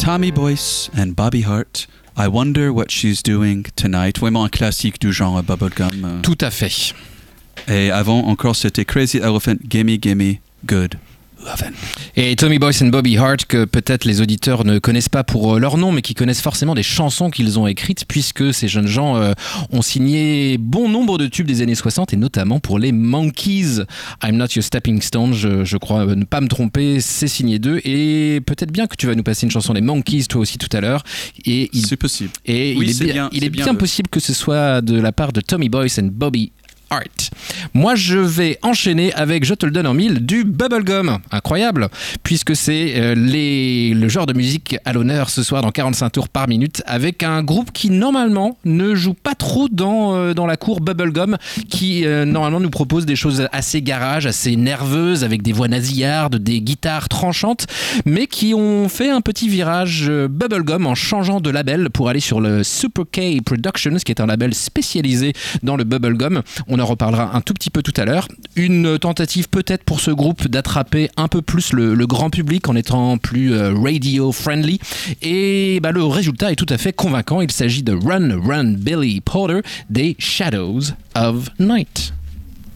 Tommy Boyce and Bobby Hart. I wonder what she's doing tonight. Vraiment un classique du genre bubblegum. Tout à fait. Et avant encore, c'était Crazy Elephant, Gimme Gimme Good Lovin'. Et Tommy Boyce and Bobby Hart, que peut-être les auditeurs ne connaissent pas pour leur nom, mais qui connaissent forcément des chansons qu'ils ont écrites, puisque ces jeunes gens ont signé bon nombre de tubes des années 60, et notamment pour les Monkees. I'm Not Your Stepping Stone, je crois ne pas me tromper, c'est signé d'eux, et peut-être bien que tu vas nous passer une chanson des Monkees, toi aussi tout à l'heure. C'est possible. Et oui, il est bien possible que ce soit de la part de Tommy Boyce and Bobby Art. Moi, je vais enchaîner avec, je te le donne en mille, du bubblegum. Incroyable, puisque c'est le genre de musique à l'honneur ce soir dans 45 tours par minute, avec un groupe qui normalement ne joue pas trop dans la cour bubblegum, qui normalement nous propose des choses assez garage, assez nerveuses, avec des voix nasillardes, des guitares tranchantes, mais qui ont fait un petit virage bubblegum en changeant de label pour aller sur le Super K Productions, qui est un label spécialisé dans le bubblegum. On en reparlera un tout petit peu tout à l'heure. Une tentative peut-être pour ce groupe d'attraper un peu plus le grand public en étant plus radio-friendly. Et le résultat est tout à fait convaincant. Il s'agit de Run, Run, Billy Porter des Shadows of Night.